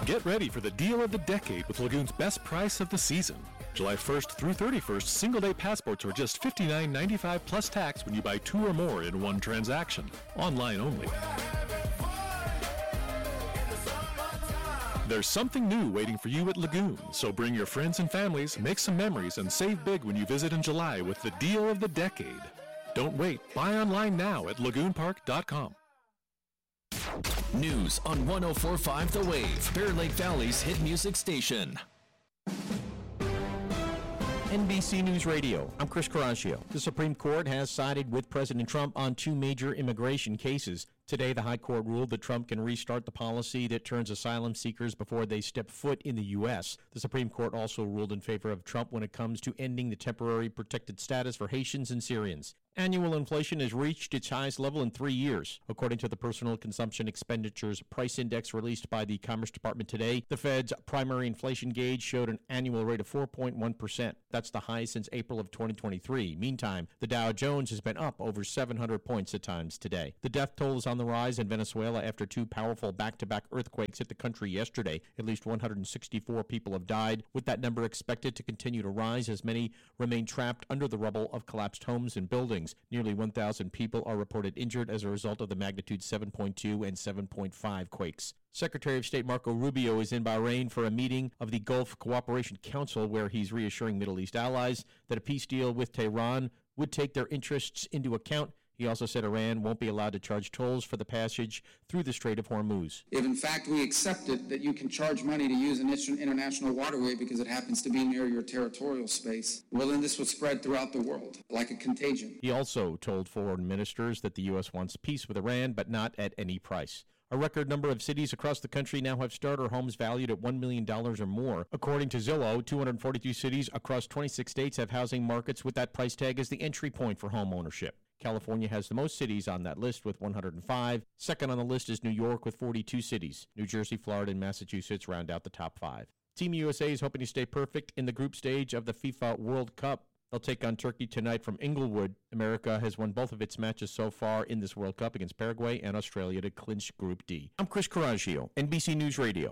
Get ready for the deal of the decade with Lagoon's best price of the season. July 1st through 31st, single-day passports are just $59.95 plus tax when you buy 2 or more in one transaction. Online only. There's something new waiting for you at Lagoon, so bring your friends and families, make some memories, and save big when you visit in July with the deal of the decade. Don't wait. Buy online now at lagoonpark.com. News on 104.5 The Wave, Bear Lake Valley's hit music station. NBC News Radio, I'm Chris Caraccio. The Supreme Court has sided with President Trump on 2 major immigration cases. Today, the High Court ruled that Trump can restart the policy that turns asylum seekers before they step foot in the U.S. The Supreme Court also ruled in favor of Trump when it comes to ending the temporary protected status for Haitians and Syrians. Annual inflation has reached its highest level in 3 years. According to the Personal Consumption Expenditures Price Index released by the Commerce Department today, the Fed's primary inflation gauge showed an annual rate of 4.1%. That's the highest since April of 2023. Meantime, the Dow Jones has been up over 700 points at times today. The death toll is on the rise in Venezuela after 2 powerful back-to-back earthquakes hit the country yesterday. At least 164 people have died, with that number expected to continue to rise as many remain trapped under the rubble of collapsed homes and buildings. Nearly 1,000 people are reported injured as a result of the magnitude 7.2 and 7.5 quakes. Secretary of State Marco Rubio is in Bahrain for a meeting of the Gulf Cooperation Council, where he's reassuring Middle East allies that a peace deal with Tehran would take their interests into account. He also said Iran won't be allowed to charge tolls for the passage through the Strait of Hormuz. If in fact we accepted that you can charge money to use an international waterway because it happens to be near your territorial space, well then this would spread throughout the world like a contagion. He also told foreign ministers that the U.S. wants peace with Iran, but not at any price. A record number of cities across the country now have starter homes valued at $1 million or more. According to Zillow, 242 cities across 26 states have housing markets with that price tag as the entry point for home ownership. California has the most cities on that list with 105. Second on the list is New York with 42 cities. New Jersey, Florida, and Massachusetts round out the top 5. Team USA is hoping to stay perfect in the group stage of the FIFA World Cup. They'll take on Turkey tonight from Inglewood. America has won both of its matches so far in this World Cup against Paraguay and Australia to clinch Group D. I'm Chris Caraccio, NBC News Radio.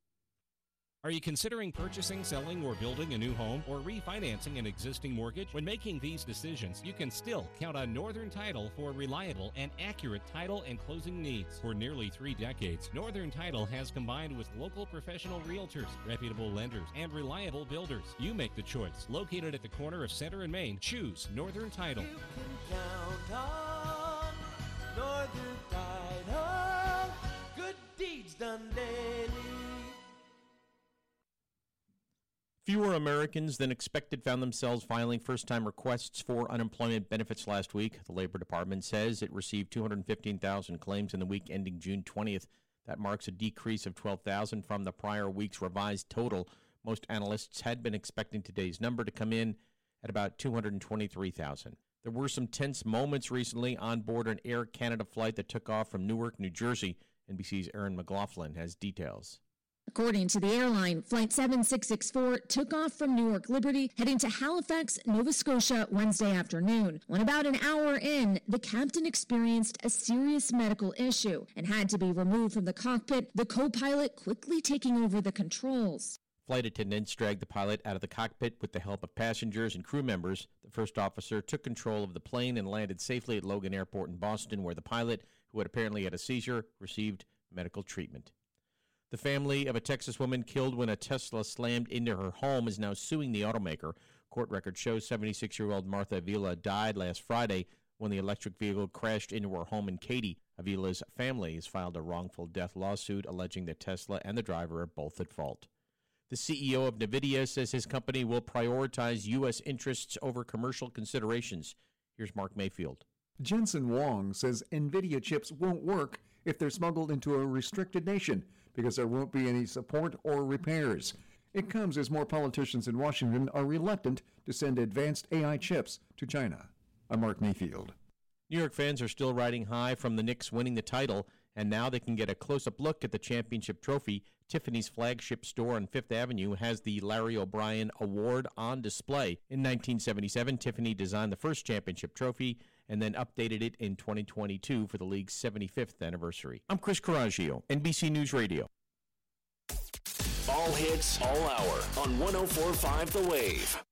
Are you considering purchasing, selling, or building a new home, or refinancing an existing mortgage? When making these decisions, you can still count on Northern Title for reliable and accurate title and closing needs. For nearly 3 decades, Northern Title has combined with local professional realtors, reputable lenders, and reliable builders. You make the choice. Located at the corner of Center and Main, choose Northern Title. You can count on Northern Title. Good deeds done daily. Fewer Americans than expected found themselves filing first-time requests for unemployment benefits last week. The Labor Department says it received 215,000 claims in the week ending June 20th. That marks a decrease of 12,000 from the prior week's revised total. Most analysts had been expecting today's number to come in at about 223,000. There were some tense moments recently on board an Air Canada flight that took off from Newark, New Jersey. NBC's Aaron McLaughlin has details. According to the airline, Flight 7664 took off from Newark Liberty, heading to Halifax, Nova Scotia, Wednesday afternoon. When about an hour in, the captain experienced a serious medical issue and had to be removed from the cockpit, the co-pilot quickly taking over the controls. Flight attendants dragged the pilot out of the cockpit with the help of passengers and crew members. The first officer took control of the plane and landed safely at Logan Airport in Boston, where the pilot, who had apparently had a seizure, received medical treatment. The family of a Texas woman killed when a Tesla slammed into her home is now suing the automaker. Court records show 76-year-old Martha Avila died last Friday when the electric vehicle crashed into her home in Katy. Avila's family has filed a wrongful death lawsuit alleging that Tesla and the driver are both at fault. The CEO of NVIDIA says his company will prioritize U.S. interests over commercial considerations. Here's Mark Mayfield. Jensen Huang says NVIDIA chips won't work if they're smuggled into a restricted nation because there won't be any support or repairs. It comes as more politicians in Washington are reluctant to send advanced AI chips to China. I'm Mark Mayfield. New York fans are still riding high from the Knicks winning the title, and now they can get a close-up look at the championship trophy. Tiffany's flagship store on Fifth Avenue has the Larry O'Brien Award on display. In 1977, Tiffany designed the first championship trophy and then updated it in 2022 for the league's 75th anniversary. I'm Chris Caraccio, NBC News Radio. All hits, all hour on 104.5 The Wave.